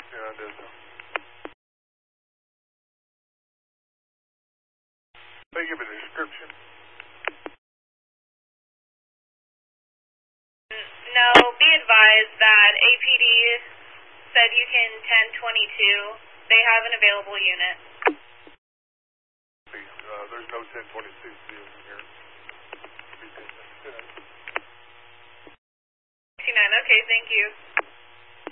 Yeah, it is. They give a description. No, be advised that APD said you can 1022. They have an available unit. There's no 1022 deals in here. 69, okay, thank you.